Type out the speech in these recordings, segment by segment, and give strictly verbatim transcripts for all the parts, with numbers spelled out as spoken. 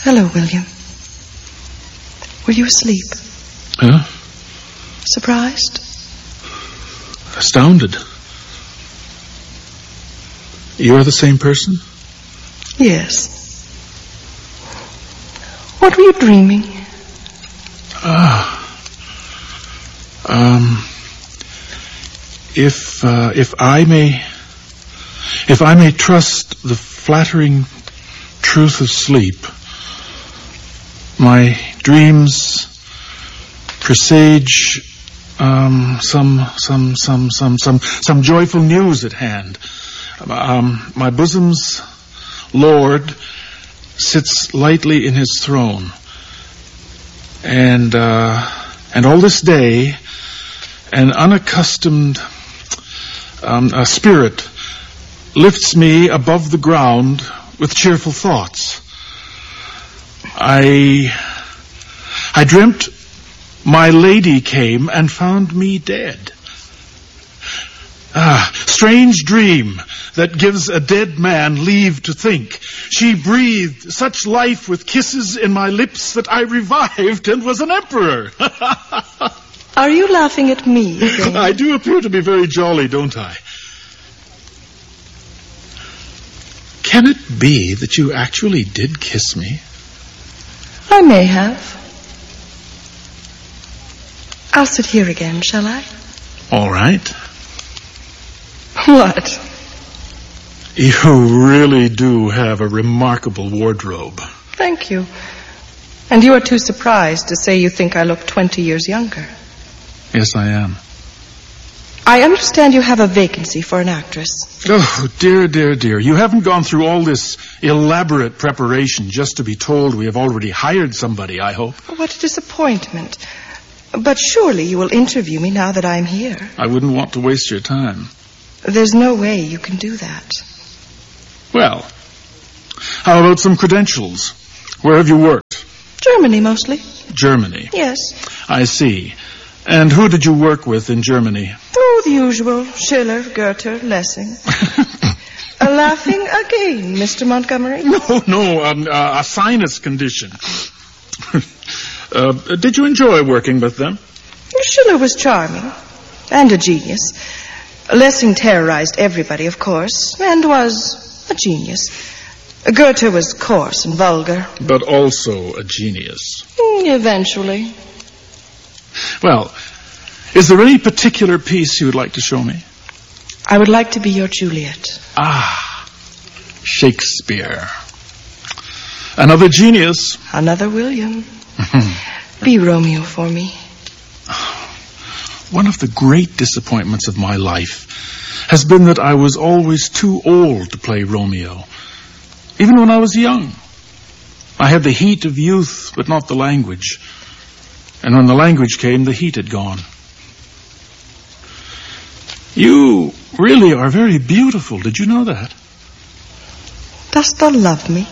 Hello, William. Were you asleep? Huh? Surprised? Astounded. You're the same person? Yes. What were you dreaming? Ah. Um. If, uh, if I may, if I may trust the flattering truth of sleep, my dreams presage um, some, some, some, some, some, some joyful news at hand. Um, my bosom's Lord sits lightly in his throne, and uh, and all this day, an unaccustomed um, a spirit lifts me above the ground with cheerful thoughts. I I dreamt my lady came and found me dead. Ah, strange dream that gives a dead man leave to think. She breathed such life with kisses in my lips that I revived and was an emperor. Are you laughing at me again? I do appear to be very jolly, don't I? Can it be that you actually did kiss me? I may have. I'll sit here again, shall I? All right. What? You really do have a remarkable wardrobe. Thank you. And you are too surprised to say you think I look twenty years younger. Yes, I am. I understand you have a vacancy for an actress. Oh, dear, dear, dear. You haven't gone through all this elaborate preparation just to be told we have already hired somebody, I hope. What a disappointment. But surely you will interview me now that I'm here. I wouldn't want to waste your time. There's no way you can do that. Well, how about some credentials? Where have you worked? Germany, mostly. Germany. Yes. I see. And who did you work with in Germany? Oh, the usual. Schiller, Goethe, Lessing. uh, laughing again, Mister Montgomery? No, no, um, uh, a sinus condition. uh, did you enjoy working with them? Schiller was charming and a genius. Lessing terrorized everybody, of course, and was a genius. Goethe was coarse and vulgar. But also a genius. Mm, eventually. Well, is there any particular piece you would like to show me? I would like to be your Juliet. Ah, Shakespeare. Another genius. Another William. Be Romeo for me. One of the great disappointments of my life has been that I was always too old to play Romeo, even when I was young. I had the heat of youth, but not the language. And when the language came, the heat had gone. You really are very beautiful. Did you know that? Dost thou love me?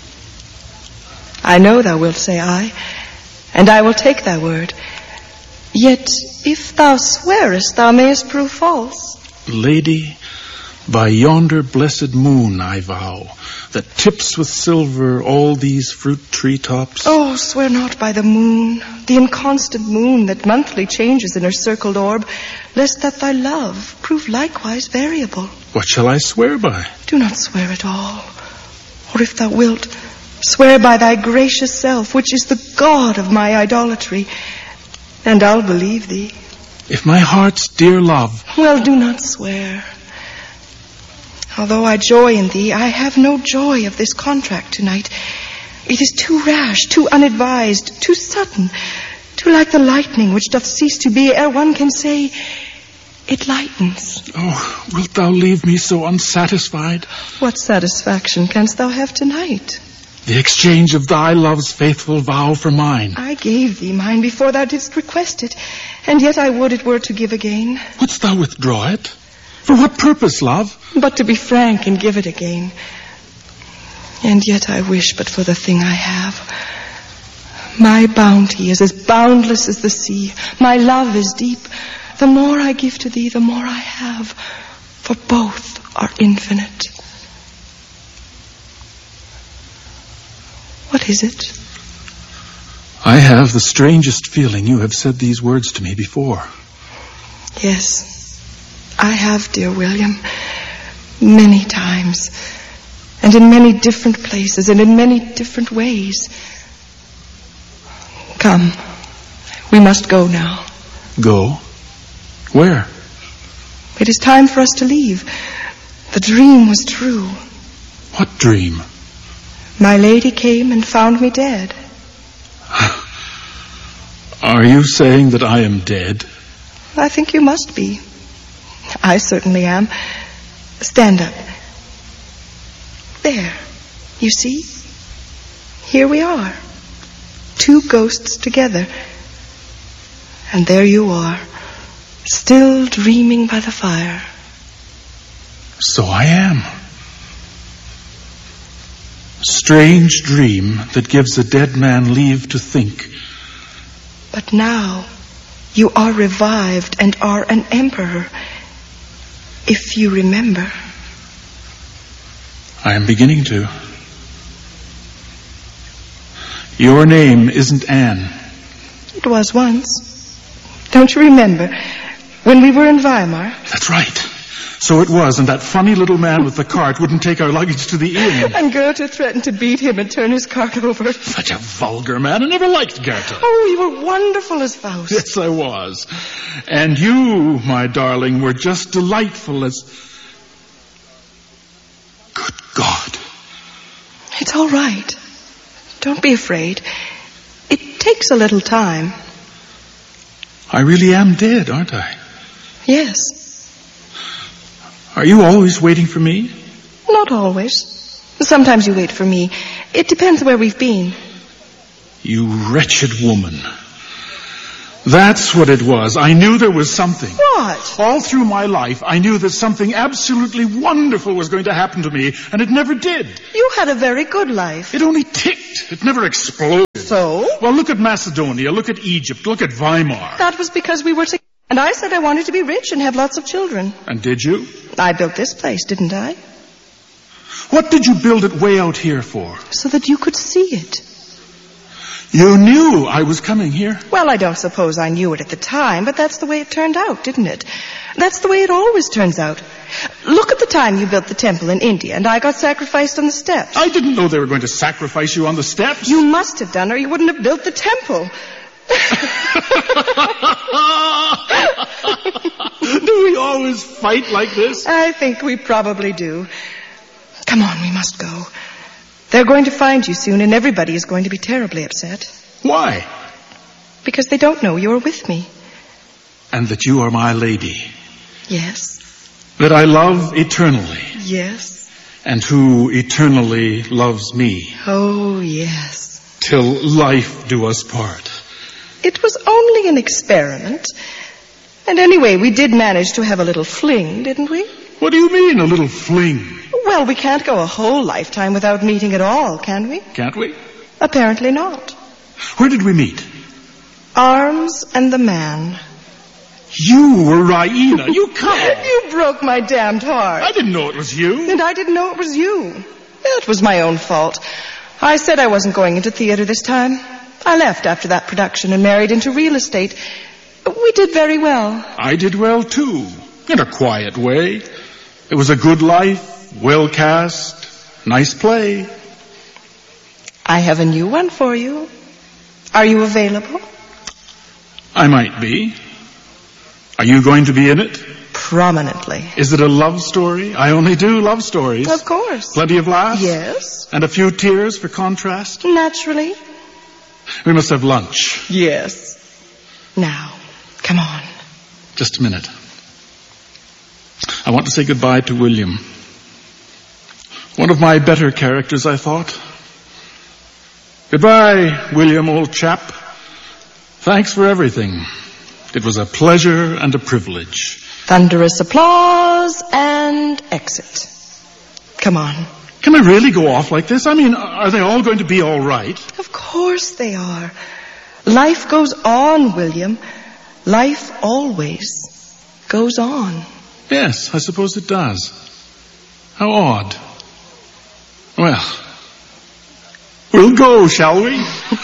I know thou wilt say aye, and I will take thy word. Yet, if thou swearest, thou mayest prove false. Lady, by yonder blessed moon I vow, that tips with silver all these fruit tree tops. Oh, swear not by the moon, the inconstant moon that monthly changes in her circled orb, lest that thy love prove likewise variable. What shall I swear by? Do not swear at all. Or if thou wilt, swear by thy gracious self, which is the God of my idolatry, and I'll believe thee. If my heart's dear love... Well, do not swear. Although I joy in thee, I have no joy of this contract tonight. It is too rash, too unadvised, too sudden, too like the lightning which doth cease to be ere one can say, it lightens. Oh, wilt thou leave me so unsatisfied? What satisfaction canst thou have tonight? The exchange of thy love's faithful vow for mine. I gave thee mine before thou didst request it, and yet I would it were to give again. Wouldst thou withdraw it? For what purpose, love? But to be frank and give it again. And yet I wish but for the thing I have. My bounty is as boundless as the sea. My love is deep. The more I give to thee, the more I have. For both are infinite. What is it? I have the strangest feeling you have said these words to me before. Yes, I have, dear William. Many times. And in many different places and in many different ways. Come. We must go now. Go? Where? It is time for us to leave. The dream was true. What dream? My lady came and found me dead. Are you saying that I am dead? I think you must be. I certainly am. Stand up. There. You see? Here we are. Two ghosts together. And there you are, still dreaming by the fire. So I am. Strange dream that gives a dead man leave to think. But now you are revived and are an emperor, if you remember. I am beginning to. Your name isn't Anne. It was once. Don't you remember when we were in Weimar? That's right. So it was, and that funny little man with the cart wouldn't take our luggage to the inn. And Goethe threatened to beat him and turn his cart over. Such a vulgar man. I never liked Goethe. Oh, you were wonderful as Faust. Yes, I was. And you, my darling, were just delightful as... Good God. It's all right. Don't be afraid. It takes a little time. I really am dead, aren't I? Yes. Are you always waiting for me? Not always. Sometimes you wait for me. It depends where we've been. You wretched woman. That's what it was. I knew there was something. What? All through my life, I knew that something absolutely wonderful was going to happen to me, and it never did. You had a very good life. It only ticked. It never exploded. So? Well, look at Macedonia, look at Egypt, look at Weimar. That was because we were together. And I said I wanted to be rich and have lots of children. And did you? I built this place, didn't I? What did you build it way out here for? So that you could see it. You knew I was coming here. Well, I don't suppose I knew it at the time, but that's the way it turned out, didn't it? That's the way it always turns out. Look at the time you built the temple in India, and I got sacrificed on the steps. I didn't know they were going to sacrifice you on the steps. You must have done, or you wouldn't have built the temple. Do we always fight like this? I think we probably do. Come on, we must go. They're going to find you soon, and everybody is going to be terribly upset. Why? Because they don't know you're with me. And that you are my lady. Yes. That I love eternally. Yes. And who eternally loves me. Oh, yes. Till life do us part. It was only an experiment. And anyway, we did manage to have a little fling, didn't we? What do you mean, a little fling? Well, we can't go a whole lifetime without meeting at all, can we? Can't we? Apparently not. Where did we meet? Arms and the man. You were Raina. You come. You broke my damned heart. I didn't know it was you. And I didn't know it was you. It was my own fault. I said I wasn't going into theater this time. I left after that production and married into real estate. We did very well. I did well, too. In a quiet way. It was a good life, well cast, nice play. I have a new one for you. Are you available? I might be. Are you going to be in it? Prominently. Is it a love story? I only do love stories. Of course. Plenty of laughs? Yes. And a few tears for contrast? Naturally. We must have lunch. Yes. Now, come on. Just a minute. I want to say goodbye to William. One of my better characters, I thought. Goodbye, William, old chap. Thanks for everything. It was a pleasure and a privilege. Thunderous applause and exit. Come on. Can I really go off like this? I mean, are they all going to be all right? Of course they are. Life goes on, William. Life always goes on. Yes, I suppose it does. How odd. Well, We'll go, shall we?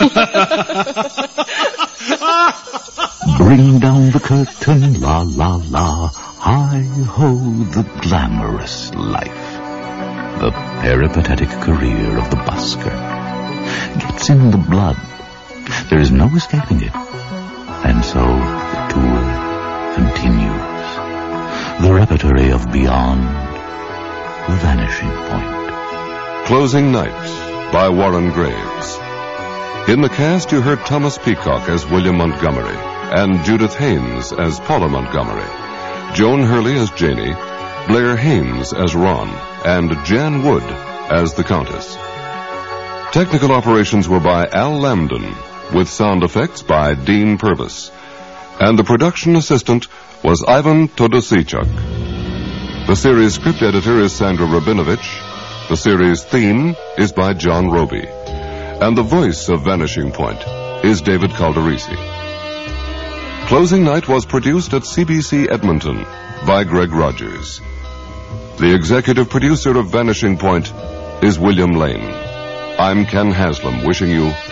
Bring down the curtain, la la la, hi-ho, the glamorous life. The peripatetic career of the busker gets in the blood. There is no escaping it. And so the tour continues. The repertory of Beyond the Vanishing Point. Closing Night by Warren Graves. In the cast you heard Thomas Peacock as William Montgomery and Judith Haynes as Paula Montgomery, Joan Hurley as Janie, Blair Haynes as Ron, and Jan Wood as the Countess. Technical operations were by Al Lambden, with sound effects by Dean Purvis. And the production assistant was Ivan Todosichuk. The series script editor is Sandra Rabinovich. The series theme is by John Roby. And the voice of Vanishing Point is David Calderisi. Closing Night was produced at C B C Edmonton by Greg Rogers. The executive producer of Vanishing Point is William Lane. I'm Ken Haslam, wishing you